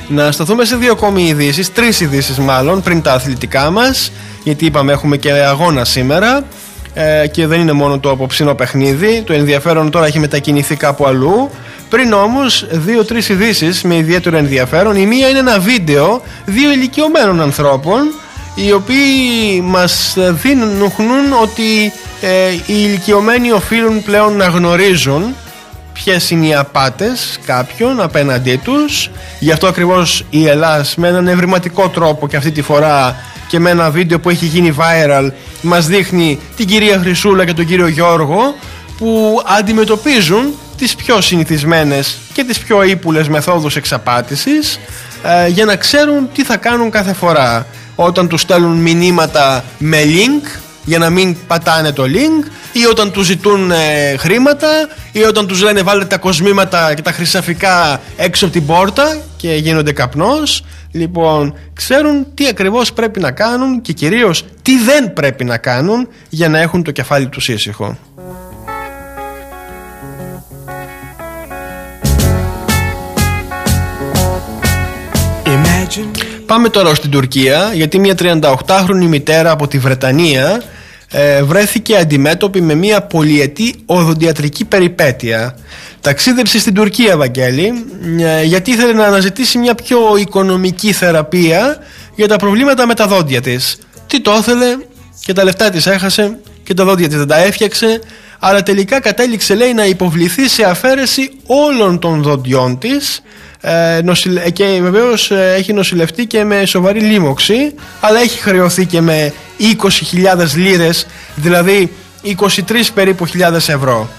Να σταθούμε σε 2 ακόμη ειδήσεις, 3 ειδήσεις μάλλον, πριν τα αθλητικά μας, γιατί είπαμε έχουμε και αγώνα σήμερα και δεν είναι μόνο το απόψινό παιχνίδι. Το ενδιαφέρον τώρα έχει μετακινηθεί κάπου αλλού. Πριν όμως 2-3 ειδήσεις με ιδιαίτερο ενδιαφέρον. Η μία είναι ένα βίντεο 2 ηλικιωμένων ανθρώπων, οι οποίοι μας δείχνουν ότι οι ηλικιωμένοι οφείλουν πλέον να γνωρίζουν ποιες είναι οι απάτες κάποιων απέναντί τους. Γι' αυτό ακριβώς η Ελλάς με έναν ευρηματικό τρόπο και αυτή τη φορά και με ένα βίντεο που έχει γίνει viral μας δείχνει την κυρία Χρυσούλα και τον κύριο Γιώργο που αντιμετωπίζουν τις πιο συνηθισμένες και τις πιο ύπουλες μεθόδους εξαπάτησης για να ξέρουν τι θα κάνουν κάθε φορά όταν τους στέλνουν μηνύματα με link για να μην πατάνε το link, ή όταν τους ζητούν χρήματα, ή όταν τους λένε βάλτε τα κοσμήματα και τα χρυσαφικά έξω από την πόρτα και γίνονται καπνός. Λοιπόν, ξέρουν τι ακριβώς πρέπει να κάνουν και κυρίως τι δεν πρέπει να κάνουν για να έχουν το κεφάλι τους ήσυχο. Πάμε τώρα στην Τουρκία, γιατί μια 38χρονη μητέρα από τη Βρετανία βρέθηκε αντιμέτωπη με μια πολυετή οδοντιατρική περιπέτεια. Ταξίδεψε στην Τουρκία, Βαγγέλη, γιατί ήθελε να αναζητήσει μια πιο οικονομική θεραπεία για τα προβλήματα με τα δόντια της. Τι το ήθελε και τα λεφτά της έχασε και τα δόντια της δεν τα έφτιαξε, αλλά τελικά κατέληξε, λέει, να υποβληθεί σε αφαίρεση όλων των δοντιών της και βεβαίως έχει νοσηλευτεί και με σοβαρή λίμωξη, αλλά έχει χρεωθεί και με 20.000 λίρες, δηλαδή 23 περίπου χιλιάδες ευρώ.